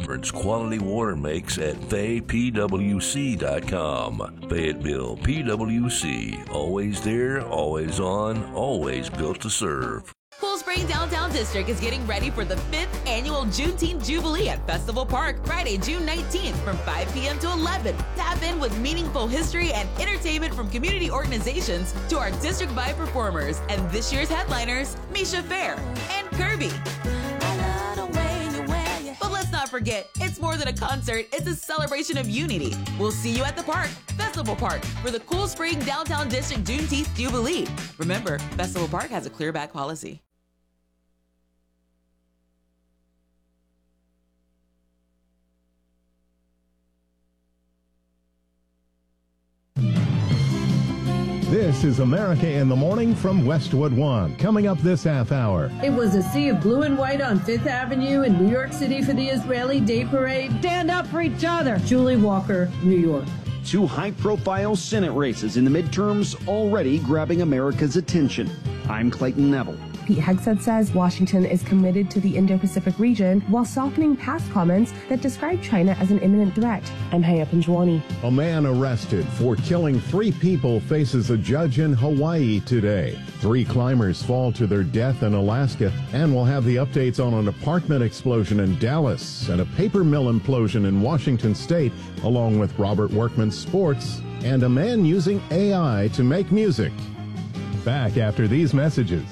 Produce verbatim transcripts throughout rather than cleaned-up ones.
difference quality water makes at Fay P W C dot com. Fayetteville P W C. Always there, always on, always built to serve. Cool Spring Downtown District is getting ready for the fifth annual Juneteenth Jubilee at Festival Park, Friday, June nineteenth from five p.m. to eleven. Tap in with meaningful history and entertainment from community organizations to our district-wide performers and this year's headliners, Misha Fair and Kirby. But let's not forget, it's more than a concert, it's a celebration of unity. We'll see you at the park, Festival Park, for the Cool Spring Downtown District Juneteenth Jubilee. Remember, Festival Park has a clear back policy. This is America in the Morning from Westwood One. Coming up this half hour. It was a sea of blue and white on Fifth Avenue in New York City for the Israeli Day Parade. Stand up for each other. Julie Walker, New York. Two high-profile Senate races in the midterms already grabbing America's attention. I'm Clayton Neville. Pete Hegseth says Washington is committed to the Indo-Pacific region while softening past comments that describe China as an imminent threat. I'm Haya Panjwani. A man arrested for killing three people faces a judge in Hawaii today. Three climbers fall to their death in Alaska, and we'll have the updates on an apartment explosion in Dallas and a paper mill implosion in Washington State, along with Robert Workman's sports and a man using A I to make music. Back after these messages.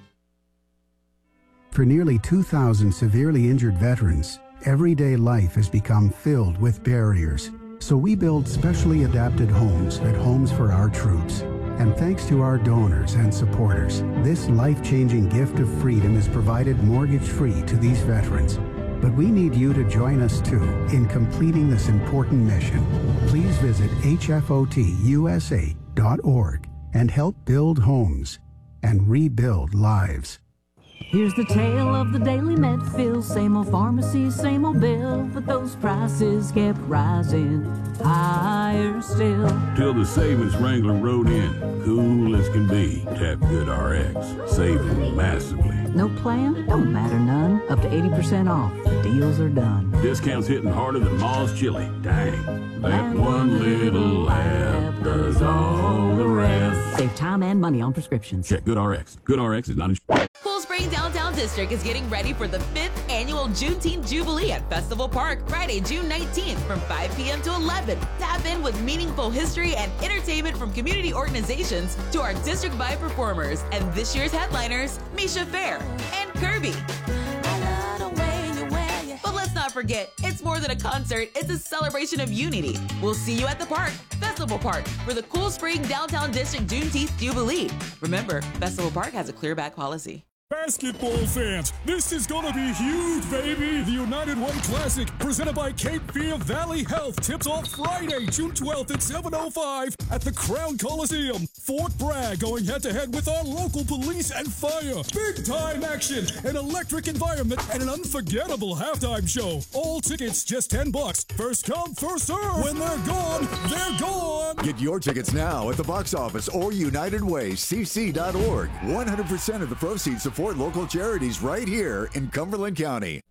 For nearly two thousand severely injured veterans, everyday life has become filled with barriers. So we build specially adapted homes at Homes for Our Troops. And thanks to our donors and supporters, this life-changing gift of freedom is provided mortgage-free to these veterans. But we need you to join us too in completing this important mission. Please visit H F O T U S A dot org and help build homes and rebuild lives. Here's the tale of the daily Medfield, same old pharmacy, same old bill, but those prices kept rising higher still. Till the savings wrangler rode in, cool as can be. Tap GoodRx, saving massively. No plan? Don't matter none. Up to eighty percent off. The deals are done. Discounts hitting harder than Ma's chili. Dang. That one little app does all the rest. Save time and money on prescriptions. Check GoodRx. GoodRx is not insured. Cool Spring Downtown District is getting ready for the fifth annual Juneteenth Jubilee at Festival Park, Friday, June nineteenth from five p.m. to eleven. Tap in with meaningful history and entertainment from community organizations to our district-wide performers and this year's headliners, Misha Fair and Kirby. But let's not forget, it's more than a concert, it's a celebration of unity. We'll see you at the park, Festival Park, for the Cool Spring Downtown District Juneteenth Jubilee. Remember, Festival Park has a clear back policy. Basketball fans, this is gonna be huge, baby! The United Way Classic, presented by Cape Fear Valley Health, tips off Friday, June twelfth at seven oh five at the Crown Coliseum. Fort Bragg going head-to-head with our local police and fire. Big-time action, an electric environment, and an unforgettable halftime show. All tickets just ten bucks. First come, first serve. When they're gone, they're gone. Get your tickets now at the box office or United Way C C dot org. one hundred percent of the proceeds support local charities right here in Cumberland County.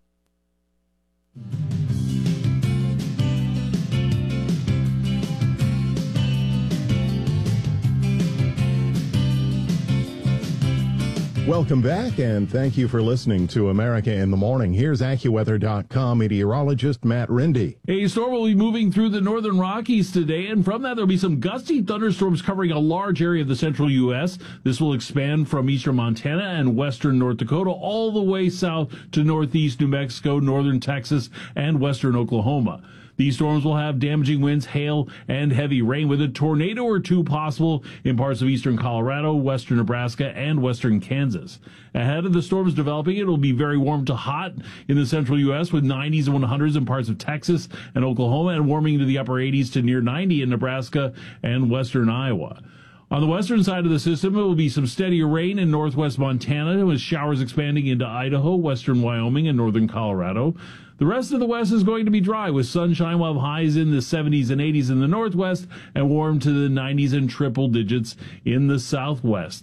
Welcome back, and thank you for listening to America in the Morning. Here's AccuWeather dot com meteorologist Matt Rindy. A storm will be moving through the northern Rockies today, and from that there'll be some gusty thunderstorms covering a large area of the central U S. This will expand from eastern Montana and western North Dakota all the way south to northeast New Mexico, northern Texas, and western Oklahoma. These storms will have damaging winds, hail, and heavy rain, with a tornado or two possible in parts of eastern Colorado, western Nebraska, and western Kansas. Ahead of the storms developing, it will be very warm to hot in the central U S, with nineties and one hundreds in parts of Texas and Oklahoma, and warming to the upper eighties to near ninety in Nebraska and western Iowa. On the western side of the system, it will be some steadier rain in northwest Montana, with showers expanding into Idaho, western Wyoming, and northern Colorado. The rest of the west is going to be dry, with sunshine, while highs in the seventies and eighties in the northwest and warm to the nineties and triple digits in the southwest.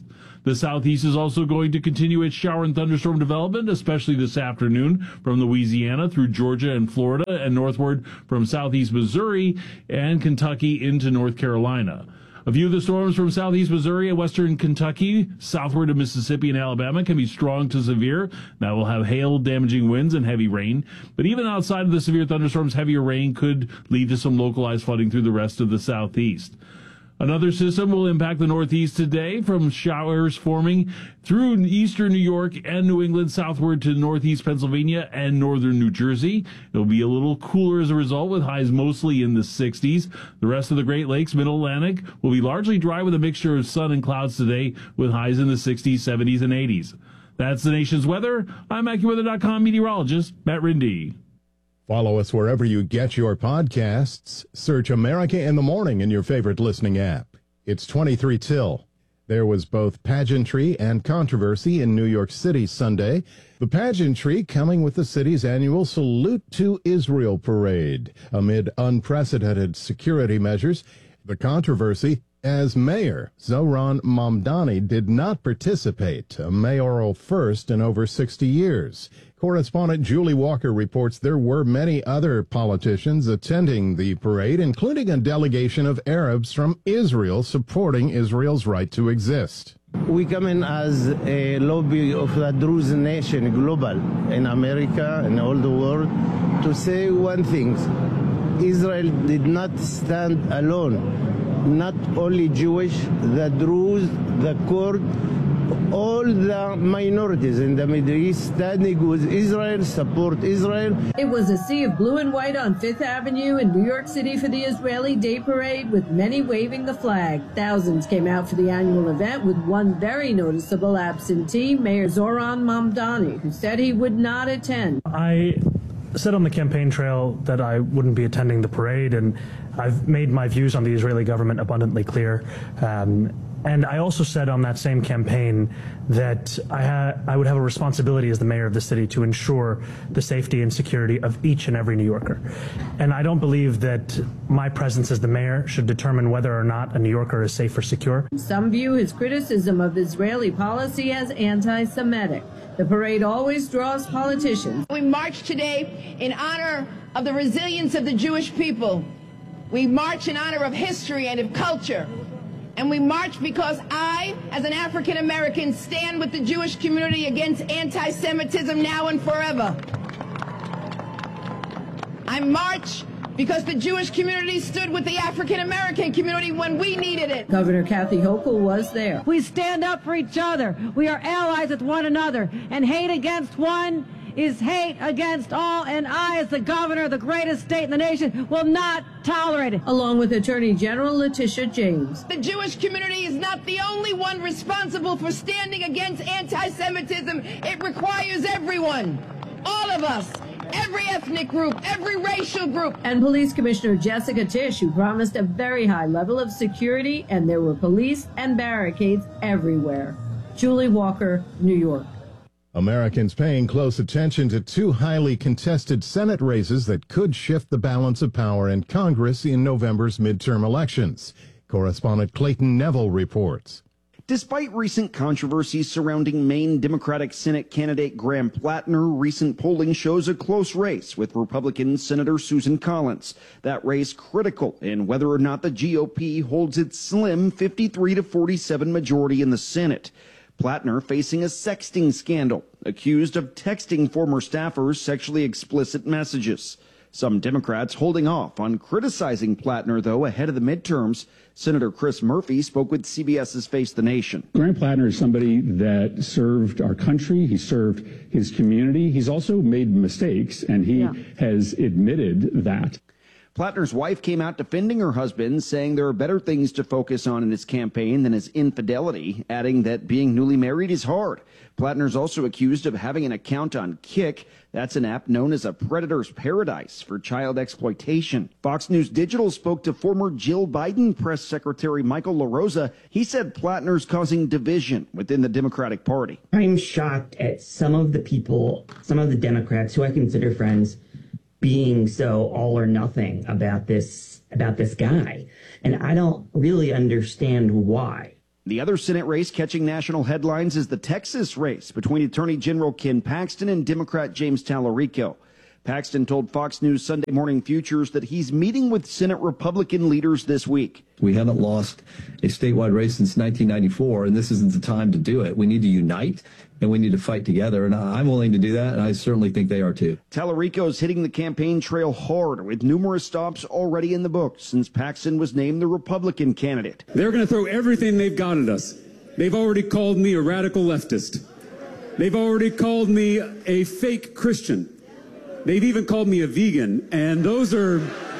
The southeast is also going to continue its shower and thunderstorm development, especially this afternoon from Louisiana through Georgia and Florida and northward from southeast Missouri and Kentucky into North Carolina. A few of the storms from southeast Missouri and western Kentucky, southward to Mississippi and Alabama can be strong to severe. That will have hail, damaging winds, and heavy rain. But even outside of the severe thunderstorms, heavier rain could lead to some localized flooding through the rest of the southeast. Another system will impact the northeast today, from showers forming through eastern New York and New England southward to northeast Pennsylvania and northern New Jersey. It will be a little cooler as a result, with highs mostly in the sixties. The rest of the Great Lakes, Mid-Atlantic will be largely dry with a mixture of sun and clouds today, with highs in the sixties, seventies, and eighties. That's the nation's weather. I'm AccuWeather dot com meteorologist Matt Rindy. Follow us wherever you get your podcasts. Search America in the Morning in your favorite listening app. It's twenty-three till. There was both pageantry and controversy in New York City Sunday. The pageantry coming with the city's annual Salute to Israel parade amid unprecedented security measures. The controversy, as Mayor Zohran Mamdani did not participate, a mayoral first in over sixty years. Correspondent Julie Walker reports there were many other politicians attending the parade, including a delegation of Arabs from Israel supporting Israel's right to exist. We come in as a lobby of the Druze nation global in America and all the world to say one thing. Israel did not stand alone. Not only Jewish, the Druze, the Kurd, all the minorities in the Middle East standing with Israel, support Israel. It was a sea of blue and white on Fifth Avenue in New York City for the Israeli Day Parade, with many waving the flag. Thousands came out for the annual event, with one very noticeable absentee, Mayor Zohran Mamdani, who said he would not attend. I said on the campaign trail that I wouldn't be attending the parade, and I've made my views on the Israeli government abundantly clear. Um, And I also said on that same campaign that I, ha I would have a responsibility as the mayor of the city to ensure the safety and security of each and every New Yorker. And I don't believe that my presence as the mayor should determine whether or not a New Yorker is safe or secure. Some view his criticism of Israeli policy as anti-Semitic. The parade always draws politicians. We march today in honor of the resilience of the Jewish people. We march in honor of history and of culture. And we march because I, as an African American, stand with the Jewish community against anti-Semitism now and forever. I march because the Jewish community stood with the African American community when we needed it. Governor Kathy Hochul was there. We stand up for each other. We are allies with one another. And hate against one is hate against all, and I, as the governor of the greatest state in the nation, will not tolerate it. Along with Attorney General Letitia James. The Jewish community is not the only one responsible for standing against anti-Semitism. It requires everyone, all of us, every ethnic group, every racial group. And Police Commissioner Jessica Tisch, who promised a very high level of security, and there were police and barricades everywhere. Julie Walker, New York. Americans paying close attention to two highly contested Senate races that could shift the balance of power in Congress in November's midterm elections. Correspondent Clayton Neville reports. Despite recent controversies surrounding Maine Democratic Senate candidate Graham Plattner, recent polling shows a close race with Republican Senator Susan Collins. That race critical in whether or not the G O P holds its slim fifty-three to forty-seven majority in the Senate. Plattner facing a sexting scandal, accused of texting former staffers sexually explicit messages. Some Democrats holding off on criticizing Plattner, though, ahead of the midterms. Senator Chris Murphy spoke with CBS's Face the Nation. Graham Plattner is somebody that served our country. He served his community. He's also made mistakes, and he yeah. has admitted that. Plattner's wife came out defending her husband, saying there are better things to focus on in his campaign than his infidelity, adding that being newly married is hard. Plattner's also accused of having an account on Kick. That's an app known as a predator's paradise for child exploitation. Fox News Digital spoke to former Jill Biden press secretary Michael LaRosa. He said Plattner's causing division within the Democratic Party. I'm shocked at some of the people, some of the Democrats who I consider friends, being so all or nothing about this about this guy. And I don't really understand why. The other Senate race catching national headlines is the Texas race between Attorney General Ken Paxton and Democrat James Tallarico. Paxton told Fox News Sunday Morning Futures that he's meeting with Senate Republican leaders this week. We haven't lost a statewide race since nineteen ninety-four, and this isn't the time to do it. We need to unite, and we need to fight together, and I'm willing to do that, and I certainly think they are too. Tallarico is hitting the campaign trail hard with numerous stops already in the books since Paxton was named the Republican candidate. They're going to throw everything they've got at us. They've already called me a radical leftist. They've already called me a fake Christian. They've even called me a vegan, and those are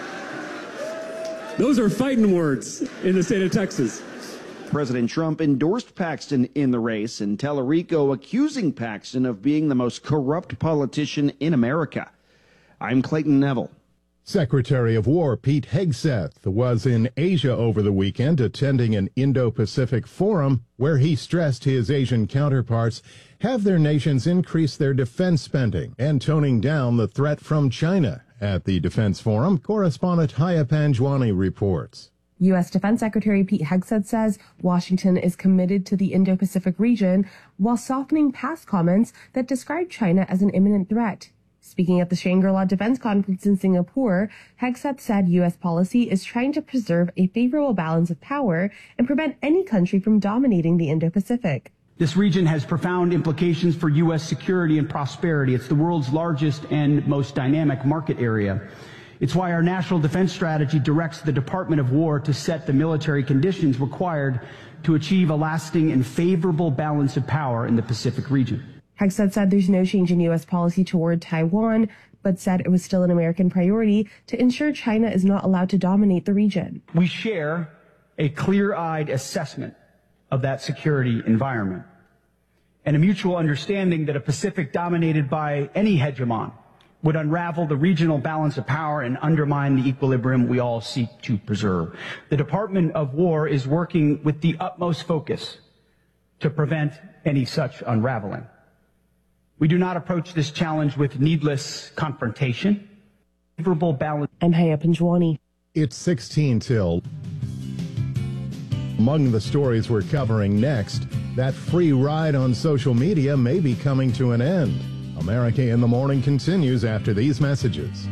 those are fighting words in the state of Texas. President Trump endorsed Paxton in the race, and Tallarico accusing Paxton of being the most corrupt politician in America. I'm Clayton Neville. Secretary of War Pete Hegseth was in Asia over the weekend attending an Indo-Pacific forum where he stressed his Asian counterparts have their nations increase their defense spending and toning down the threat from China. At the Defense Forum, correspondent Haya Panjwani reports. U S. Defense Secretary Pete Hegseth says Washington is committed to the Indo-Pacific region while softening past comments that describe China as an imminent threat. Speaking at the Shangri-La Defense Conference in Singapore, Hegseth said U S policy is trying to preserve a favorable balance of power and prevent any country from dominating the Indo-Pacific. This region has profound implications for U S security and prosperity. It's the world's largest and most dynamic market area. It's why our national defense strategy directs the Department of War to set the military conditions required to achieve a lasting and favorable balance of power in the Pacific region. Hegseth said there's no change in U S policy toward Taiwan, but said it was still an American priority to ensure China is not allowed to dominate the region. We share a clear-eyed assessment of that security environment and a mutual understanding that a Pacific dominated by any hegemon would unravel the regional balance of power and undermine the equilibrium we all seek to preserve. The Department of War is working with the utmost focus to prevent any such unraveling. We do not approach this challenge with needless confrontation. Favorable balance. I'm Haya Panjwani. It's sixteen till. Among the stories we're covering next, that free ride on social media may be coming to an end. America in the Morning continues after these messages.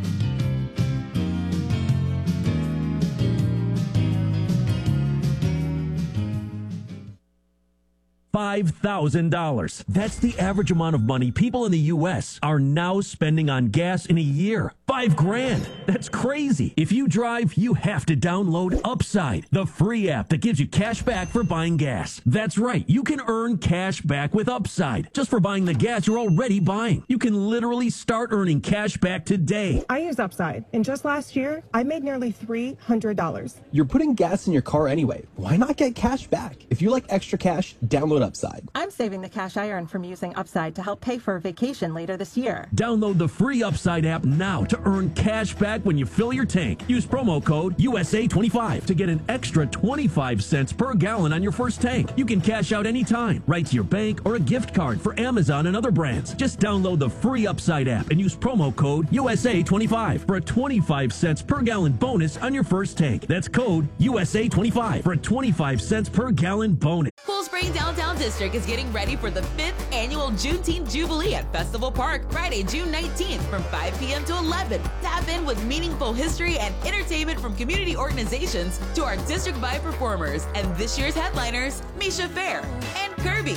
five thousand dollars. That's the average amount of money people in the U S are now spending on gas in a year. Five grand. That's crazy. If you drive, you have to download Upside, the free app that gives you cash back for buying gas. That's right. You can earn cash back with Upside just for buying the gas you're already buying. You can literally start earning cash back today. I use Upside, and just last year, I made nearly three hundred dollars. You're putting gas in your car anyway. Why not get cash back? If you like extra cash, download Upside. I'm saving the cash I earn from using Upside to help pay for a vacation later this year. Download the free Upside app now to earn cash back when you fill your tank. Use promo code U S A twenty-five to get an extra twenty-five cents per gallon on your first tank. You can cash out anytime, right to your bank or a gift card for Amazon and other brands. Just download the free Upside app and use promo code U S A twenty-five for a twenty-five cents per gallon bonus on your first tank. That's code U S A twenty-five for a twenty-five cents per gallon bonus. Cool Spring Downtown District is getting ready for the fifth annual Juneteenth Jubilee at Festival Park, Friday, June nineteenth from five p.m. to eleven. Tap in with meaningful history and entertainment from community organizations to our district-wide performers and this year's headliners, Misha Fair and Kirby.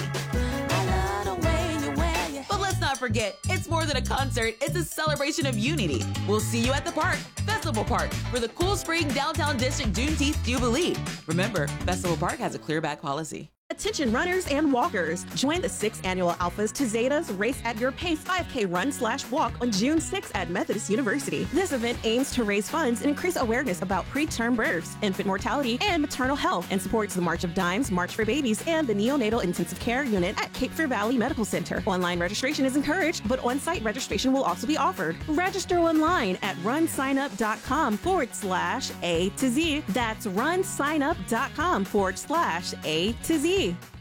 But let's not forget, it's more than a concert, it's a celebration of unity. We'll see you at the park, Festival Park, for the Cool Spring Downtown District Juneteenth Jubilee. Remember, Festival Park has a clear back policy. Attention runners and walkers. Join the sixth annual Alphas to Zetas Race at Your Pace five K run slash walk on June sixth at Methodist University. This event aims to raise funds and increase awareness about preterm births, infant mortality, and maternal health, and supports the March of Dimes, March for Babies, and the Neonatal Intensive Care Unit at Cape Fear Valley Medical Center. Online registration is encouraged, but on-site registration will also be offered. Register online at runsignup.com forward slash A to Z. That's runsignup.com forward slash A to Z.